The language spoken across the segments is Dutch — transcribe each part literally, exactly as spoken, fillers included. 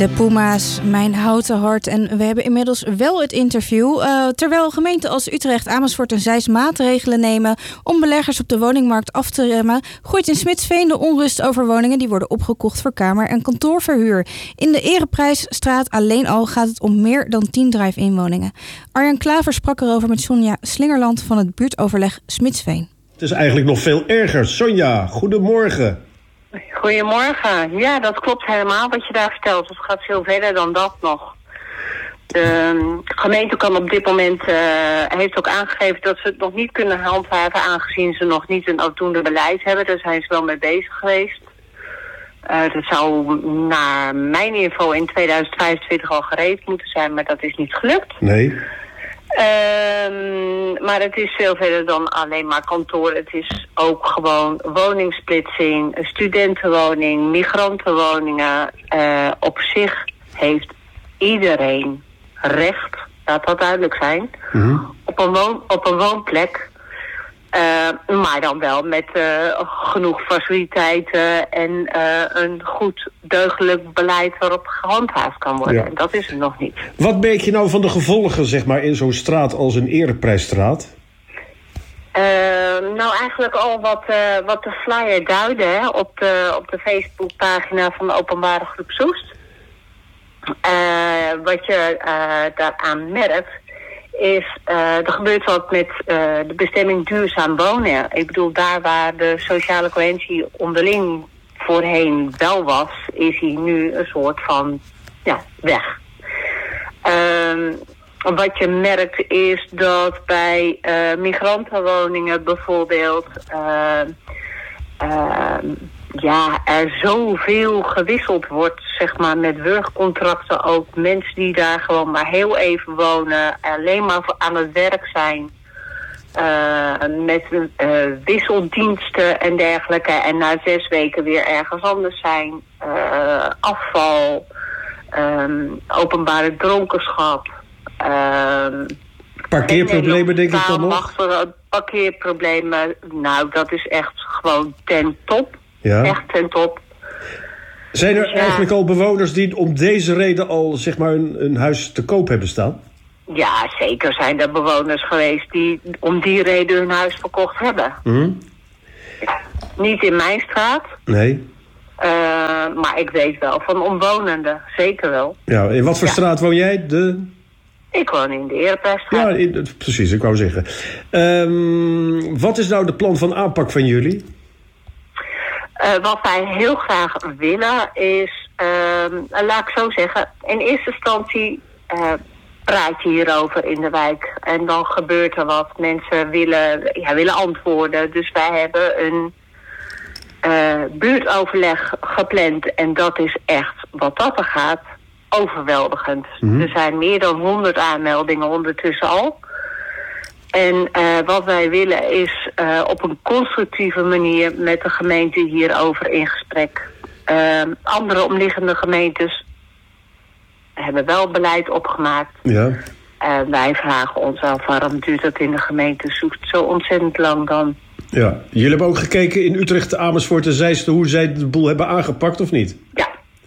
De Puma's, Mijn Houten Hart. En we hebben inmiddels wel het interview. Uh, terwijl gemeenten als Utrecht, Amersfoort en Zeist maatregelen nemen om beleggers op de woningmarkt af te remmen, groeit in Smitsveen de onrust over woningen die worden opgekocht voor kamer- en kantoorverhuur. In de Ereprijsstraat alleen al gaat het om meer dan tien drive-in woningen. Arjan Klaver sprak erover met Sonja Slingerland van het buurtoverleg Smitsveen. Het is eigenlijk nog veel erger. Sonja, goedemorgen. Goedemorgen. Ja, dat klopt helemaal wat je daar vertelt. Het gaat veel verder dan dat nog. De gemeente kan op dit moment, uh, heeft ook aangegeven dat ze het nog niet kunnen handhaven, aangezien ze nog niet een afdoende beleid hebben. Daar zijn ze wel mee bezig geweest. Uh, dat zou naar mijn info in tweeduizend vijfentwintig al gereed moeten zijn, maar dat is niet gelukt. Nee. Um, maar het is veel verder dan alleen maar kantoor. Het is ook gewoon woningsplitsing, studentenwoning, migrantenwoningen. Uh, op zich heeft iedereen recht, laat dat duidelijk zijn, mm-hmm. op, een woon, op een woonplek. Uh, maar dan wel met uh, genoeg faciliteiten en uh, een goed deugdelijk beleid waarop gehandhaafd kan worden. Ja. En dat is er nog niet. Wat merk je nou van de gevolgen, zeg maar, in zo'n straat als een Ereprijsstraat? Uh, nou, eigenlijk al wat, uh, wat de flyer duidde, hè, op de, op de Facebookpagina van de openbare groep Soest. Uh, wat je uh, daaraan merkt, is, uh, er gebeurt wat met uh, de bestemming duurzaam wonen. Ik bedoel, daar waar de sociale cohesie onderling voorheen wel was, is hij nu een soort van, ja, weg. Um, wat je merkt is dat bij uh, migrantenwoningen bijvoorbeeld, uh, uh, ja, er zoveel gewisseld wordt, zeg maar, met wurgcontracten ook. Mensen die daar gewoon maar heel even wonen, alleen maar voor aan het werk zijn. Uh, met uh, wisseldiensten en dergelijke. En na zes weken weer ergens anders zijn. Uh, afval, um, openbare dronkenschap. Um, Parkeerproblemen denk ik dan nog? Parkeerproblemen, nou, dat is echt gewoon ten top. Ja. Echt ten top. Zijn er dus ja, eigenlijk al bewoners die om deze reden al, zeg maar, een, een huis te koop hebben staan? Ja, zeker zijn er bewoners geweest die om die reden hun huis verkocht hebben. Mm-hmm. Ja, niet in mijn straat. Nee. Uh, maar ik weet wel van omwonenden, zeker wel. Ja, in wat voor ja. straat woon jij? De... Ik woon in de Ereprijsstraat. Ja, in, precies, ik wou zeggen. Um, wat is nou de plan van aanpak van jullie? Uh, wat wij heel graag willen is, uh, laat ik zo zeggen, in eerste instantie uh, praat je hierover in de wijk. En dan gebeurt er wat. Mensen willen, ja, willen antwoorden. Dus wij hebben een uh, buurtoverleg gepland. En dat is echt, wat dat er gaat, overweldigend. Mm-hmm. Er zijn meer dan honderd aanmeldingen ondertussen al. En uh, wat wij willen is uh, op een constructieve manier met de gemeente hierover in gesprek. Uh, andere omliggende gemeentes hebben wel beleid opgemaakt. Ja. Uh, wij vragen ons af, waarom duurt dat in de gemeente Soest zo ontzettend lang dan? Ja, jullie hebben ook gekeken in Utrecht, Amersfoort en Zeist hoe zij de boel hebben aangepakt, of niet? Ja.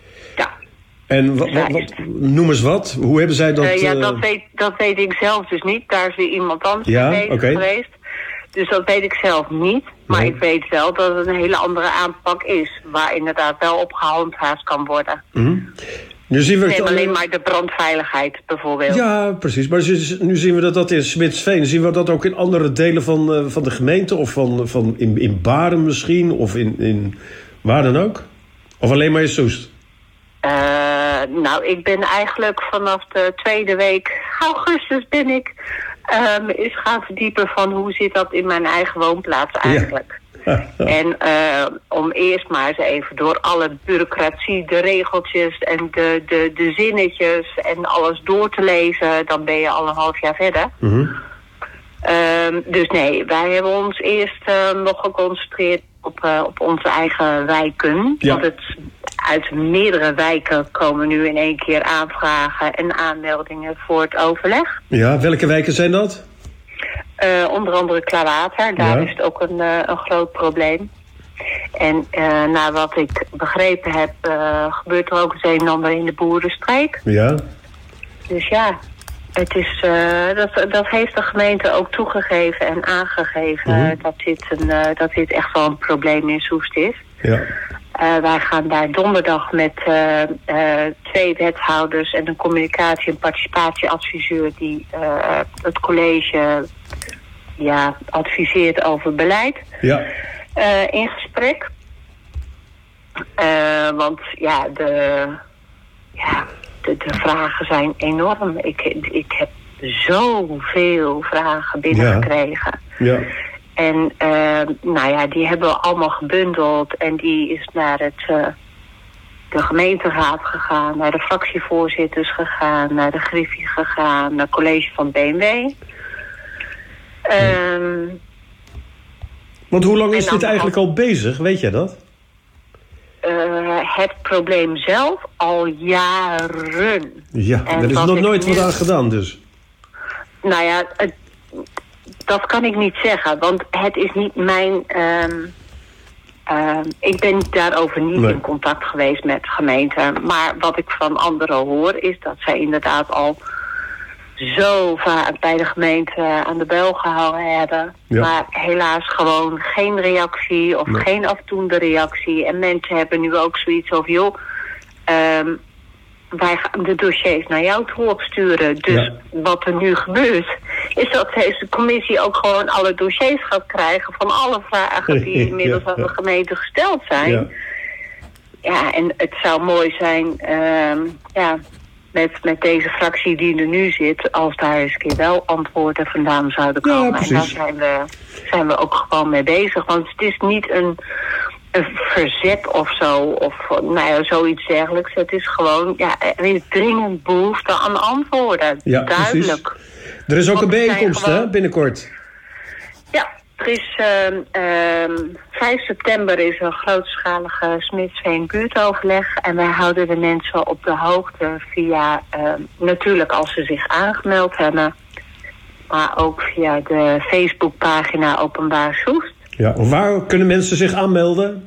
En wat, wat, wat, noem eens wat. Hoe hebben zij dat... Uh, ja, dat weet, dat weet ik zelf dus niet. Daar is weer iemand anders ja, mee bezig okay. geweest. Dus dat weet ik zelf niet. Maar nee. Ik weet wel dat het een hele andere aanpak is. Waar inderdaad wel op gehandhaafd kan worden. Mm-hmm. Nu zien we Neem het alleen maar de brandveiligheid bijvoorbeeld. Ja, precies. Maar nu zien we dat dat in Smitsveen. Zien we dat ook in andere delen van, uh, van de gemeente? Of van, van in, in Baren misschien? Of in, in waar dan ook? Of alleen maar in Soest? Uh, nou, ik ben eigenlijk vanaf de tweede week augustus ben ik um, eens gaan verdiepen van hoe zit dat in mijn eigen woonplaats eigenlijk. Ja. En uh, om eerst maar eens even door alle bureaucratie, de regeltjes en de, de, de zinnetjes en alles door te lezen, dan ben je al een half jaar verder. Mm-hmm. Um, dus nee, wij hebben ons eerst uh, nog geconcentreerd op, uh, op onze eigen wijken. Ja. Want het uit meerdere wijken komen nu in één keer aanvragen en aanmeldingen voor het overleg. Ja, welke wijken zijn dat? Uh, onder andere Klaarwater, daar ja. is het ook een, uh, een groot probleem. En uh, naar wat ik begrepen heb, uh, gebeurt er ook het een en ander in de boerenstreek. Ja. Dus ja, het is, uh, dat, dat heeft de gemeente ook toegegeven en aangegeven mm-hmm. dat, dit een, uh, dat dit echt wel een probleem in Soest is. Ja. Uh, wij gaan daar donderdag met uh, uh, twee wethouders en een communicatie- en participatieadviseur die uh, het college ja, adviseert over beleid. Ja. Uh, in gesprek. Uh, want ja, de, ja de, de vragen zijn enorm. Ik, ik heb zoveel vragen binnengekregen. Ja. Ja. En uh, nou ja, die hebben we allemaal gebundeld. En die is naar het, uh, de gemeenteraad gegaan, naar de fractievoorzitters gegaan, naar de Griffie gegaan, naar het college van B M W. Um, Want hoe lang is dit eigenlijk al bezig? Weet jij dat? Uh, het probleem zelf al jaren. Ja, er is nog nooit wat aan gedaan dus. Nou ja, het, dat kan ik niet zeggen. Want het is niet mijn... Um, uh, ik ben daarover niet nee. in contact geweest met de gemeente. Maar wat ik van anderen hoor is dat zij inderdaad al zo vaak bij de gemeente aan de bel gehouden hebben. Ja. Maar helaas gewoon geen reactie of nee. geen afdoende reactie. En mensen hebben nu ook zoiets over, joh, um, wij gaan de dossiers naar jou toe opsturen. Dus ja. wat er nu gebeurt, is dat deze commissie ook gewoon alle dossiers gaat krijgen van alle vragen die inmiddels ja. aan de gemeente gesteld zijn. Ja, ja en het zou mooi zijn, um, ja... Met, met deze fractie die er nu zit, als daar eens een keer wel antwoorden vandaan zouden komen. Ja, en daar zijn we, zijn we ook gewoon mee bezig. Want het is niet een, een verzet of zo, of nou ja, zoiets dergelijks. Het is gewoon, ja, er is dringend behoefte aan antwoorden. Ja, duidelijk. Precies. Er is ook Want een bijeenkomst, gewoon... hè, binnenkort. Ja, er is uh, uh, vijf september is een grootschalige Smitsveen buurtoverleg. En wij houden de mensen op de hoogte via, uh, natuurlijk als ze zich aangemeld hebben, maar ook via de Facebookpagina Openbaar Soest. Ja, waar kunnen mensen zich aanmelden?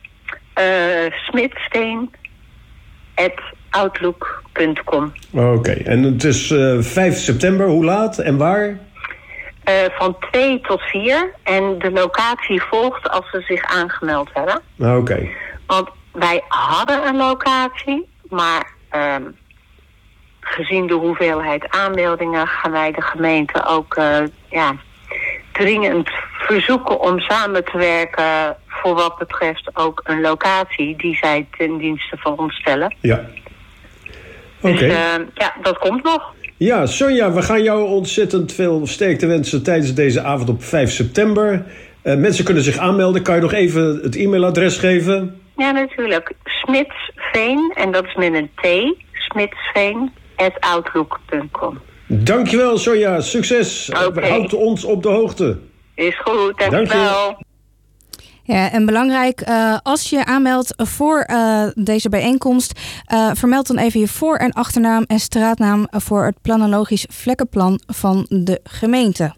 Uh, Smitsveen at outlook punt com. Oké, okay. En het is uh, vijf september, hoe laat en waar? Uh, van twee tot vier. En de locatie volgt als ze zich aangemeld hebben. Oké. Okay. Want wij hadden een locatie, maar uh, gezien de hoeveelheid aanmeldingen gaan wij de gemeente ook uh, ja, dringend verzoeken om samen te werken voor wat betreft ook een locatie die zij ten dienste van ons stellen. Ja. Oké. Okay. Dus uh, ja, dat komt nog. Ja, Sonja, we gaan jou ontzettend veel sterkte wensen tijdens deze avond op vijf september. Uh, mensen kunnen zich aanmelden. Kan je nog even het e-mailadres geven? Ja, natuurlijk. Smitsveen, en dat is met een T. Smitsveen at outlook punt com. Dankjewel, Sonja. Succes. Okay. Houd ons op de hoogte. Is goed, dankjewel. Ja, en belangrijk, uh, als je aanmeldt voor uh, deze bijeenkomst, uh, vermeld dan even je voor- en achternaam en straatnaam voor het planologisch vlekkenplan van de gemeente.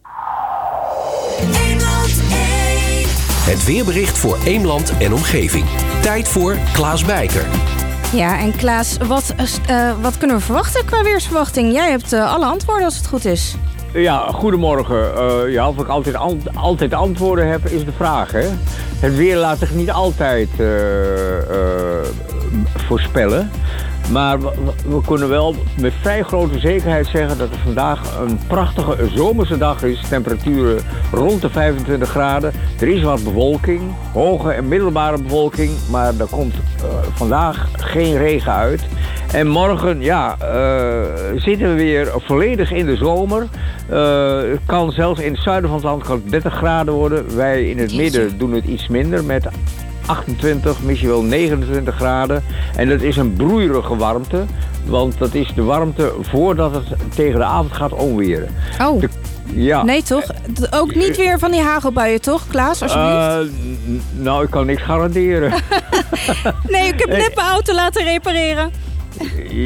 Het weerbericht voor Eemland en omgeving. Tijd voor Klaas Bijker. Ja, en Klaas, wat, uh, wat kunnen we verwachten qua weersverwachting? Jij hebt uh, alle antwoorden als het goed is. Ja, goedemorgen. Uh, ja, of ik altijd, an- altijd antwoorden heb, is de vraag. Hè? Het weer laat zich niet altijd uh, uh, voorspellen. Maar we, we kunnen wel met vrij grote zekerheid zeggen dat het vandaag een prachtige zomerse dag is. Temperaturen rond de vijfentwintig graden. Er is wat bewolking, hoge en middelbare bewolking. Maar er komt uh, vandaag geen regen uit. En morgen, ja, uh, zitten we weer volledig in de zomer. Uh, het kan zelfs in het zuiden van het land kan dertig graden worden. Wij in het midden doen het iets minder met achtentwintig, misschien wel negenentwintig graden. En dat is een broeierige warmte. Want dat is de warmte voordat het tegen de avond gaat onweren. Oh, de, ja. Nee toch? Ook niet weer van die hagelbuien toch, Klaas, alsjeblieft? Uh, n- nou, ik kan niks garanderen. Nee, ik heb net mijn auto laten repareren.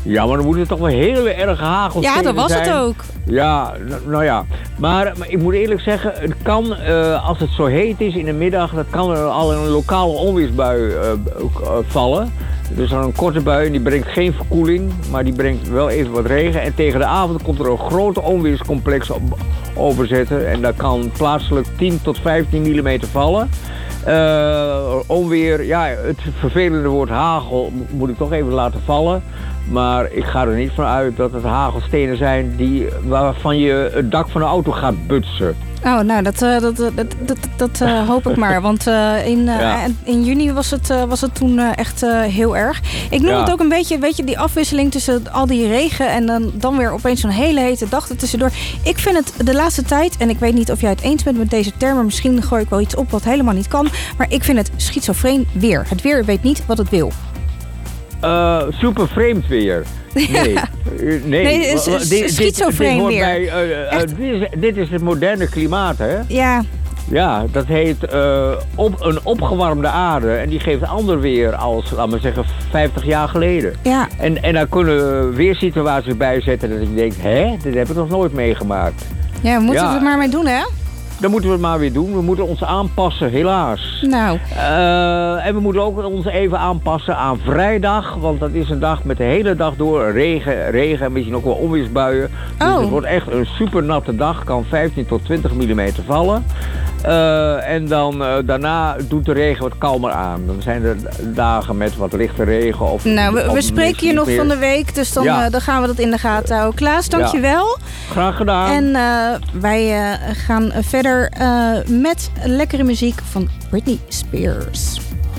Ja, maar dan moet het toch wel heel erg hagelstenen Ja, dat was zijn. het ook. Ja, n- nou ja. Maar, maar ik moet eerlijk zeggen, het kan, uh, als het zo heet is in de middag, dan kan er al een lokale onweersbui uh, uh, vallen. Dus dan een korte bui en die brengt geen verkoeling, maar die brengt wel even wat regen. En tegen de avond komt er een grote onweerscomplex op, over zitten. En daar kan plaatselijk tien tot vijftien millimeter vallen. Uh, onweer, ja, het vervelende woord hagel moet ik toch even laten vallen. Maar ik ga er niet van uit dat het hagelstenen zijn die, waarvan je het dak van een auto gaat butsen. Oh, nou, dat, uh, dat, dat, dat, dat uh, hoop ik maar. Want uh, in, uh, ja. in juni was het, uh, was het toen uh, echt uh, heel erg. Ik noem ja. het ook een beetje, weet je, die afwisseling tussen al die regen en dan, dan weer opeens zo'n hele hete dag er tussendoor. Ik vind het de laatste tijd, en ik weet niet of jij het eens bent met deze termen, misschien gooi ik wel iets op wat helemaal niet kan, maar ik vind het schizofreen weer. Het weer weet niet wat het wil. Uh, super vreemd weer. Nee, ja. nee. nee schizofreen weer. Bij, uh, uh, dit, is, dit is het moderne klimaat, hè? Ja. Ja, dat heet uh, op, een opgewarmde aarde. En die geeft ander weer als, laten we zeggen, vijftig jaar geleden. Ja. En, en daar kunnen we weer situaties bij zetten dat je denkt, hè, dit heb ik nog nooit meegemaakt. Ja, we moeten ja. we het maar mee doen, hè? Dan moeten we het maar weer doen. We moeten ons aanpassen, helaas. Nou. Uh, en we moeten ook ons even aanpassen aan vrijdag. Want dat is een dag met de hele dag door regen, regen en misschien ook wel onweersbuien. Dus oh. het wordt echt een super natte dag. Kan vijftien tot twintig millimeter vallen. Uh, en dan uh, daarna doet de regen wat kalmer aan. Dan zijn er dagen met wat lichte regen. Of, nou, we, of we spreken je nog meer. van de week. Dus dan, ja. uh, dan gaan we dat in de gaten houden. Klaas, dankjewel. Ja. Graag gedaan. En uh, wij uh, gaan verder uh, met lekkere muziek van Britney Spears.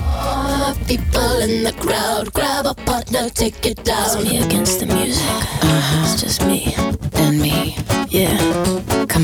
People in the crowd, grab a partner, take it down. It's me against the music. Uh-huh. It's just me and me. Yeah. Come